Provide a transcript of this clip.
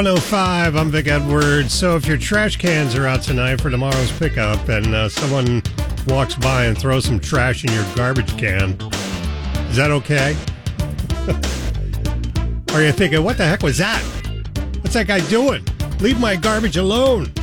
105, I'm Vic Edwards. So if your trash cans are out tonight for tomorrow's pickup and someone walks by and throws some trash in your garbage can, is that okay? Or you're thinking, what the heck was that? What's that guy doing? Leave my garbage alone.